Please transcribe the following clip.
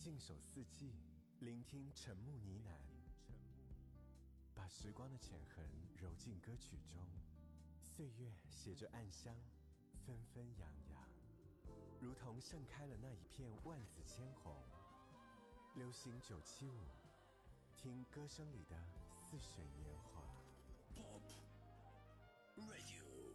静守四季，聆听沉木呢喃，把时光的浅痕揉进歌曲中，岁月携着暗香，纷纷扬扬，如同盛开了那一片万紫千红。流行975，听歌声里的似水年华。 Pop Radio。